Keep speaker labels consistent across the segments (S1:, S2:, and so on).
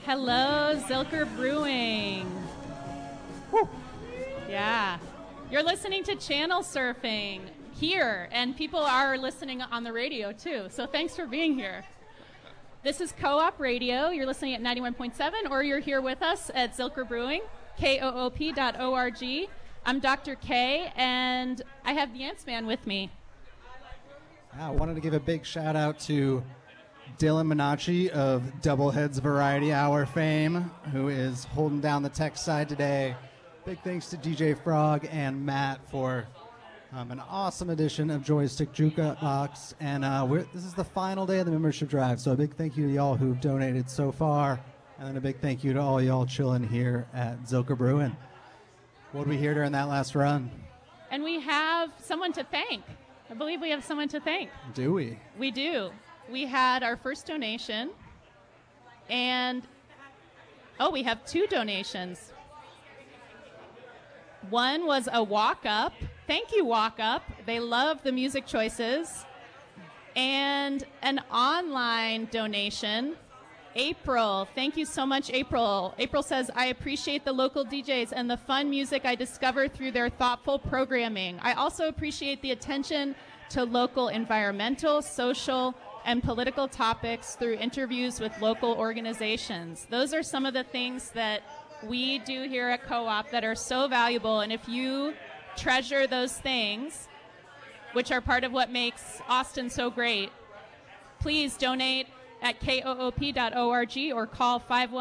S1: Hello, Zilker Brewing. Woo. Yeah. You're listening to Channel Surfing here, and people are listening on the radio, too. So thanks for being here. This is Co-op Radio. You're listening at 91.7, or you're here with us at Zilker Brewing, koop.org. I'm Dr. K, and I have the Ants Man with me.
S2: I wanted to give a big shout-out to Dylan Minacci of Doubleheads Variety Hour fame, who is holding down the tech side today. Big thanks to DJ Frog and Matt for an awesome edition of Joystick Jukebox. And this is the final day of the membership drive, so a big thank you to y'all who've donated so far, and then a big thank you to all y'all chilling here at Zilker Brewing. What did we hear during that last run?
S1: And we have someone to thank. I believe we have someone to thank.
S2: Do we?
S1: We do. We had our first donation, and we have 2 donations. One was a walk-up. Thank you, walk-up. They love the music choices. And an online donation. April. Thank you so much, April. April says, I appreciate the local DJs and the fun music I discover through their thoughtful programming. I also appreciate the attention to local environmental, social, and political topics through interviews with local organizations. Those are some of the things that we do here at Co-op that are so valuable. And if you treasure those things, which are part of what makes Austin so great, please donate at koop.org or call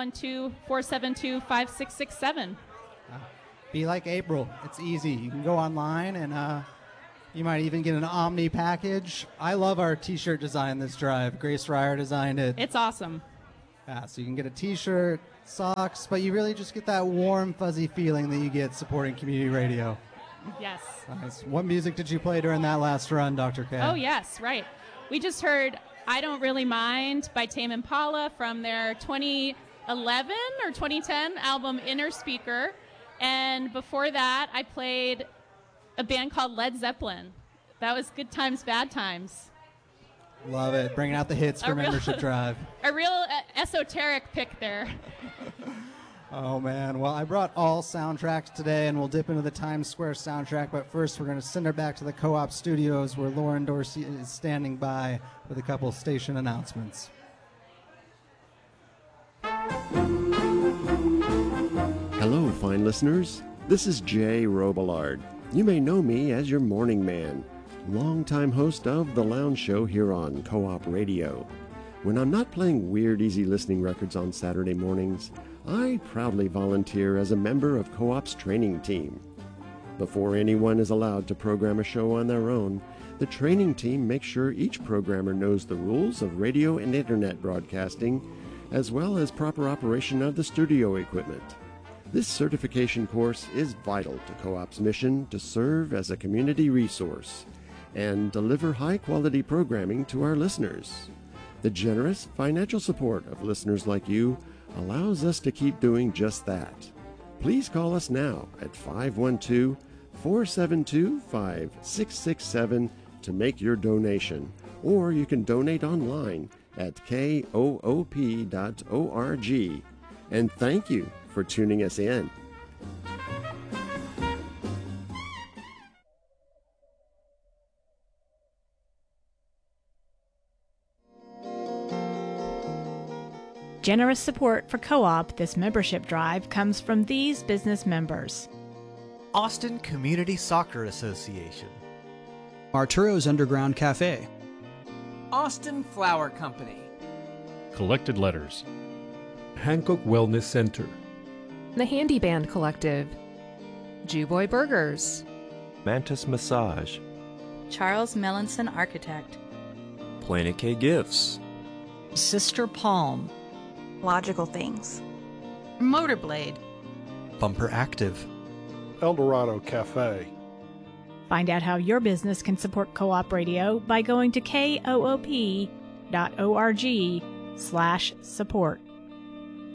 S1: 512-472-5667.
S2: Be like April. It's easy. You can go online and you might even get an Omni package. I love our T-shirt design this drive. Grace Ryer designed it.
S1: It's awesome.
S2: Yeah, so you can get a T-shirt, socks, but you really just get that warm, fuzzy feeling that you get supporting community radio.
S1: Yes.
S2: Nice. What music did you play during that last run, Dr. K?
S1: Oh, yes, right. We just heard I Don't Really Mind by Tame Impala from their 2011 or 2010 album Inner Speaker. And before that, I played a band called Led Zeppelin. That was Good Times, Bad Times.
S2: Love it. Bringing out the hits for Membership Drive.
S1: A real esoteric pick there.
S2: Oh, man. Well, I brought all soundtracks today, and we'll dip into the Times Square soundtrack. But first, we're going to send her back to the Co-op studios where Lauren Dorsey is standing by with a couple station announcements.
S3: Hello, fine listeners. This is Jay Robillard. You may know me as your morning man, longtime host of The Lounge Show here on Co-op Radio. When I'm not playing weird, easy listening records on Saturday mornings, I proudly volunteer as a member of Co-op's training team. Before anyone is allowed to program a show on their own, the training team makes sure each programmer knows the rules of radio and internet broadcasting, as well as proper operation of the studio equipment. This certification course is vital to Co-op's mission to serve as a community resource and deliver high-quality programming to our listeners. The generous financial support of listeners like you allows us to keep doing just that. Please call us now at 512-472-5667 to make your donation, or you can donate online at koop.org. And thank you for tuning us in.
S4: Generous support for Co-op this membership drive comes from these business members.
S5: Austin Community Soccer Association,
S6: Arturo's Underground Cafe,
S7: Austin Flower Company,
S8: Collected Letters, Hancock Wellness Center,
S9: The Handy Band Collective, Jewboy Burgers,
S10: Mantis Massage,
S11: Charles Melanson Architect,
S10: Planet K Gifts,
S12: Sister Palm,
S13: Logical Things,
S12: Motorblade,
S5: Bumper Active,
S14: Eldorado Cafe.
S4: Find out how your business can support Co-op Radio by going to koop.org/support.